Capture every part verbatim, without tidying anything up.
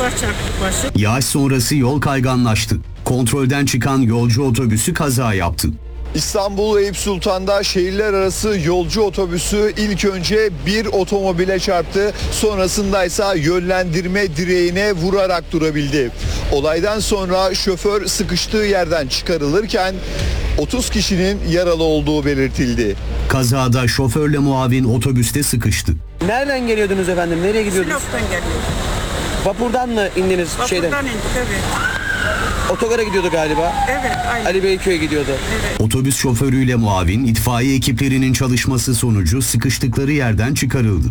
Duvara çarptık başı. Yağış sonrası yol kayganlaştı. Kontrolden çıkan yolcu otobüsü kaza yaptı. İstanbul Eyüp Sultan'da şehirler arası yolcu otobüsü ilk önce bir otomobile çarptı. Sonrasında ise yönlendirme direğine vurarak durabildi. Olaydan sonra şoför sıkıştığı yerden çıkarılırken otuz kişinin yaralı olduğu belirtildi. Kazada şoförle muavin otobüste sıkıştı. Nereden geliyordunuz efendim? Nereye gidiyordunuz? Sinop'tan geliyorduk. Vapurdan mı indiniz Vapurdan şeyden? indik, evet. Otogara gidiyordu galiba. Evet, aynen. Ali Beyköy'e gidiyordu. Evet. Otobüs şoförüyle muavin itfaiye ekiplerinin çalışması sonucu sıkıştıkları yerden çıkarıldı.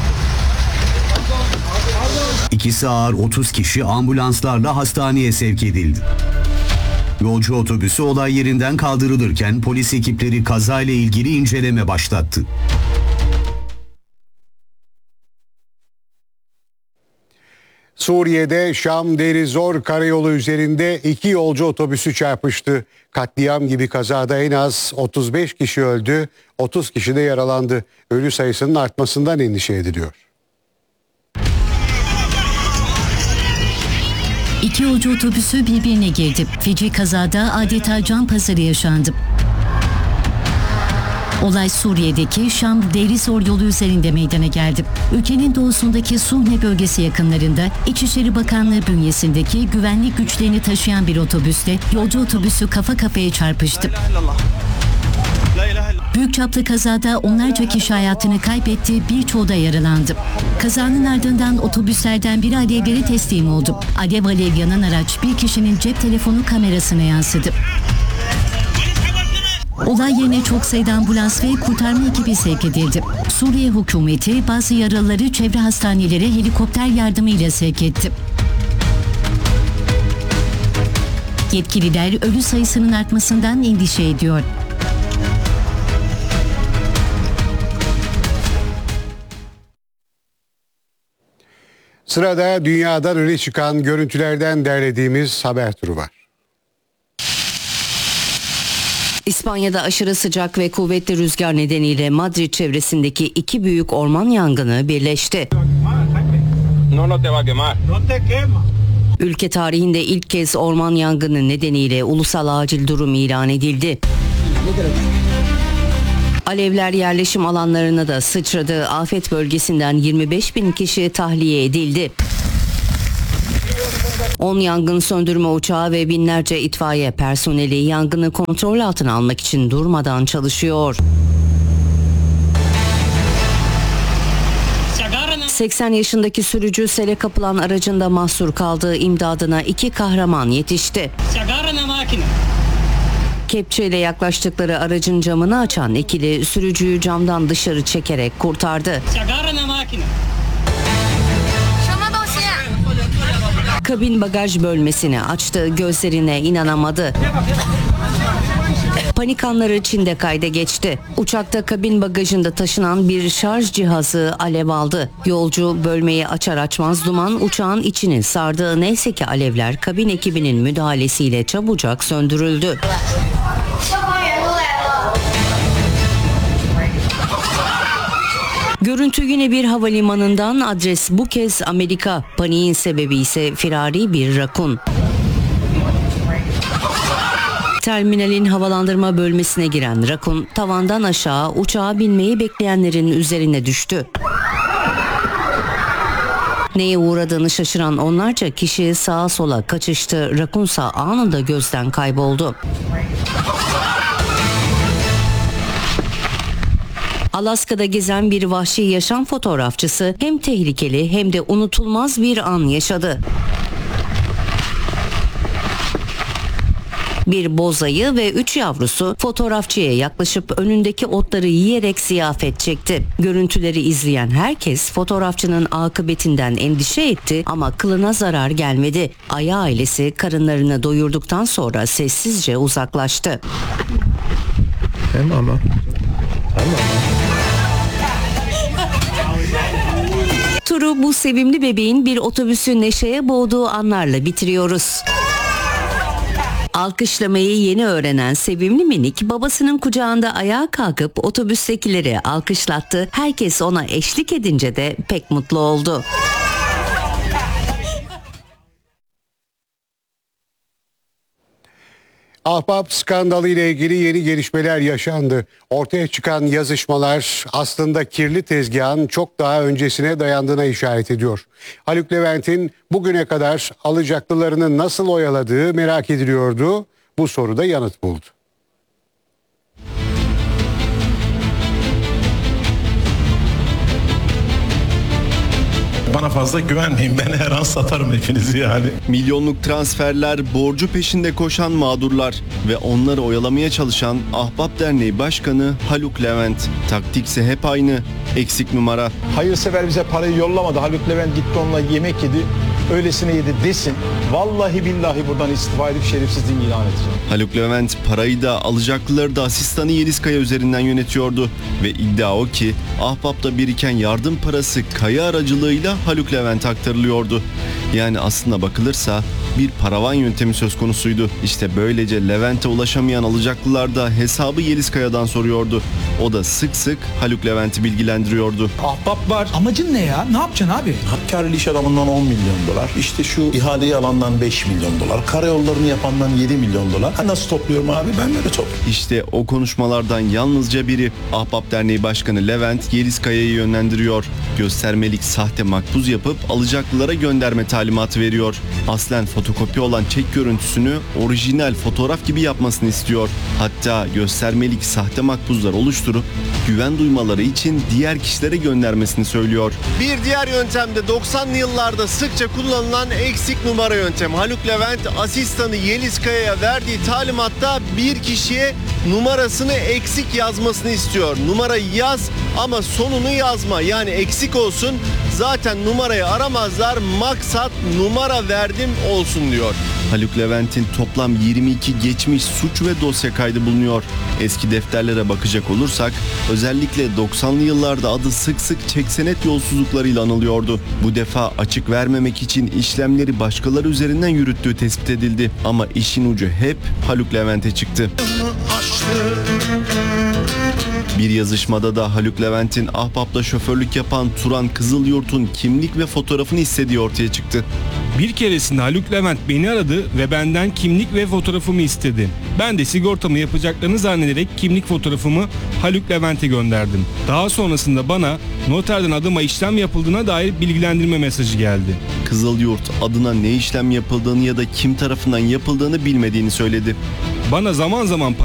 İkisi ağır otuz kişi ambulanslarla hastaneye sevk edildi. Yolcu otobüsü olay yerinden kaldırılırken polis ekipleri kazayla ilgili inceleme başlattı. Suriye'de Şam Deir Zor karayolu üzerinde iki yolcu otobüsü çarpıştı. Katliam gibi kazada en az otuz beş kişi öldü, otuz kişi de yaralandı. Ölü sayısının artmasından endişe ediliyor. İki yolcu otobüsü birbirine girdi. Feci kazada adeta can pazarı yaşandı. Olay Suriye'deki Şam Deir Zor yolu üzerinde meydana geldi. Ülkenin doğusundaki Suhne bölgesi yakınlarında İçişleri Bakanlığı bünyesindeki güvenlik güçlerini taşıyan bir otobüsle yolcu otobüsü kafa kafaya çarpıştı. Büyük çaplı kazada onlarca kişi hayatını kaybetti, birçoğu da yaralandı. Kazanın ardından otobüslerden biri alevlere teslim oldu. Alev alev yanan araç bir kişinin cep telefonu kamerasına yansıdı. Olay yerine çok sayıda ambulans ve kurtarma ekibi sevk edildi. Suriye hükümeti bazı yaralıları çevre hastanelere helikopter yardımıyla sevk etti. Yetkililer ölü sayısının artmasından endişe ediyor. Sırada dünyadan öne çıkan görüntülerden derlediğimiz haber turu var. İspanya'da aşırı sıcak ve kuvvetli rüzgar nedeniyle Madrid çevresindeki iki büyük orman yangını birleşti. Ülke tarihinde ilk kez orman yangını nedeniyle ulusal acil durum ilan edildi. Alevler yerleşim alanlarına da sıçradı. Afet bölgesinden yirmi beş bin kişi tahliye edildi. on yangın söndürme uçağı ve binlerce itfaiye personeli yangını kontrol altına almak için durmadan çalışıyor. seksen yaşındaki sürücü sele kapılan aracında mahsur kaldığı imdadına iki kahraman yetişti. Kepçeyle yaklaştıkları aracın camını açan ikili sürücüyü camdan dışarı çekerek kurtardı. Kabin bagaj bölmesini açtı, gözlerine inanamadı. Panik anları Çin'de kayda geçti. Uçakta kabin bagajında taşınan bir şarj cihazı alev aldı. Yolcu bölmeyi açar açmaz duman uçağın içini sardı. Neyse ki alevler kabin ekibinin müdahalesiyle çabucak söndürüldü. Görüntü yine bir havalimanından, adres bu kez Amerika. Paniğin sebebi ise firari bir rakun. Terminalin havalandırma bölmesine giren rakun tavandan aşağı uçağa binmeyi bekleyenlerin üzerine düştü. Neye uğradığını şaşıran onlarca kişi sağa sola kaçıştı. Rakunsa anında gözden kayboldu. Alaska'da gezen bir vahşi yaşam fotoğrafçısı hem tehlikeli hem de unutulmaz bir an yaşadı. Bir bozayı ve üç yavrusu fotoğrafçıya yaklaşıp önündeki otları yiyerek ziyafet çekti. Görüntüleri izleyen herkes fotoğrafçının akıbetinden endişe etti ama kılına zarar gelmedi. Aya ailesi karınlarını doyurduktan sonra sessizce uzaklaştı. Tamam ama. Tamam. Turu bu sevimli bebeğin bir otobüsü neşeye boğduğu anlarla bitiriyoruz. Alkışlamayı yeni öğrenen sevimli minik babasının kucağında ayağa kalkıp otobüstekileri alkışlattı. Herkes ona eşlik edince de pek mutlu oldu. Ahbap skandalı ile ilgili yeni gelişmeler yaşandı. Ortaya çıkan yazışmalar aslında kirli tezgahın çok daha öncesine dayandığına işaret ediyor. Haluk Levent'in bugüne kadar alacaklılarını nasıl oyaladığı merak ediliyordu. Bu soruda yanıt buldu. Bana fazla güvenmeyin. Ben her an satarım hepinizi yani. Milyonluk transferler, borcu peşinde koşan mağdurlar ve onları oyalamaya çalışan Ahbap Derneği Başkanı Haluk Levent. Taktikse hep aynı. Eksik numara. Hayırsever bize parayı yollamadı. Haluk Levent gitti onunla yemek yedi. Öylesine yedi desin. Vallahi billahi buradan istifa edip şerefsizliğini ilan edeceğim. Haluk Levent parayı da alacaklıları da asistanı Yeliz Kaya üzerinden yönetiyordu. Ve iddia o ki Ahbap'ta biriken yardım parası Kaya aracılığıyla Haluk Levent'e aktarılıyordu. Yani aslında bakılırsa bir paravan yöntemi söz konusuydu. İşte böylece Levent'e ulaşamayan alacaklılar da hesabı Yeliz Kaya'dan soruyordu. O da sık sık Haluk Levent'i bilgilendiriyordu. Ahbap var. Amacın ne ya? Ne yapacaksın abi? Hakkari iş adamından on milyon dolar. İşte şu ihaleyi alandan beş milyon dolar. Karayollarını yapandan yedi milyon dolar. Ha, nasıl topluyorum abi? Ben böyle topluyorum. İşte o konuşmalardan yalnızca biri. Ahbap Derneği Başkanı Levent Yeliz Kaya'yı yönlendiriyor. Göstermelik sahte makbuz yapıp alacaklılara gönderme talimatı veriyor. Aslen fotokopi olan çek görüntüsünü orijinal fotoğraf gibi yapmasını istiyor. Hatta göstermelik sahte makbuzlar oluşturup güven duymaları için diğer kişilere göndermesini söylüyor. Bir diğer yöntem de doksanlı yıllarda sıkça kullanılan eksik numara yöntem. Haluk Levent asistanı Yeliz Kaya'ya verdiği talimatta bir kişiye numarasını eksik yazmasını istiyor. Numarayı yaz ama sonunu yazma, yani eksik olsun. Zaten numarayı aramazlar, maksat numara verdim olsun diyor. Haluk Levent'in toplam yirmi iki geçmiş suç ve dosya kaydı bulunuyor. Eski defterlere bakacak olursak özellikle doksanlı yıllarda adı sık sık çek senet yolsuzluklarıyla anılıyordu. Bu defa açık vermemek için işlemleri başkaları üzerinden yürüttüğü tespit edildi. Ama işin ucu hep Haluk Levent'e çıktı. Bir yazışmada da Haluk Levent'in Ahbap'ta şoförlük yapan Turan Kızılyurt'un kimlik ve fotoğrafını istediği ortaya çıktı. Bir keresinde Haluk Levent beni aradı ve benden kimlik ve fotoğrafımı istedi. Ben de sigortamı yapacaklarını zannederek kimlik fotoğrafımı Haluk Levent'e gönderdim. Daha sonrasında bana noterden adıma işlem yapıldığına dair bilgilendirme mesajı geldi. Kızılyurt adına ne işlem yapıldığını ya da kim tarafından yapıldığını bilmediğini söyledi. Bana zaman zaman